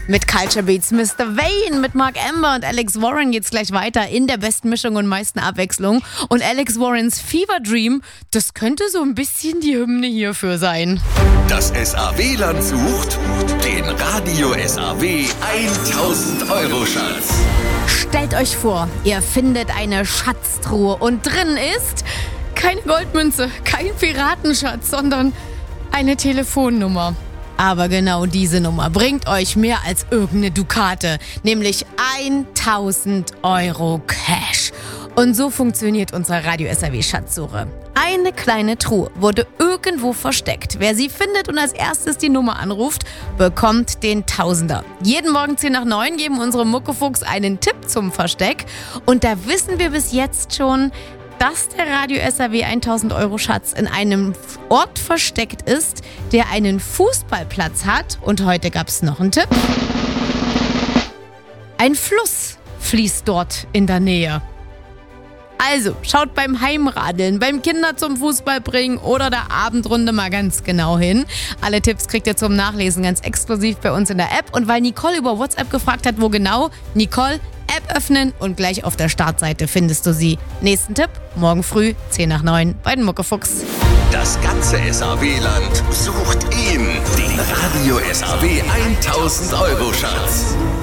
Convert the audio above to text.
Mit Culture Beats Mr. Vane, mit Mark Amber und Alex Warren geht's gleich weiter in der besten Mischung und meisten Abwechslung. Und Alex Warrens Fever Dream, das könnte so ein bisschen die Hymne hierfür sein. Das SAW-Land sucht den Radio SAW 1000 Euro Schatz. Stellt euch vor, ihr findet eine Schatztruhe und drin ist keine Goldmünze, kein Piratenschatz, sondern eine Telefonnummer. Aber genau diese Nummer bringt euch mehr als irgendeine Dukate, nämlich 1000 Euro Cash. Und so funktioniert unsere Radio SAW Schatzsuche. Eine kleine Truhe wurde irgendwo versteckt. Wer sie findet und als erstes die Nummer anruft, bekommt den Tausender. Jeden Morgen 10 nach 9 geben unsere Muckefuchs einen Tipp zum Versteck. Und da wissen wir bis jetzt schon, dass der Radio SAW 1000 Euro Schatz in einem Ort versteckt ist, der einen Fußballplatz hat. Und heute gab es noch einen Tipp. Ein Fluss fließt dort in der Nähe. Also, schaut beim Heimradeln, beim Kinder zum Fußball bringen oder der Abendrunde mal ganz genau hin. Alle Tipps kriegt ihr zum Nachlesen ganz exklusiv bei uns in der App. Und weil Nicole über WhatsApp gefragt hat, wo genau, Nicole, App öffnen und gleich auf der Startseite findest du sie. Nächsten Tipp, morgen früh, 10 nach 9 bei den Muckefuchs. Das ganze SAW-Land sucht ihn, den Radio SAW 1000 Euro Schatz.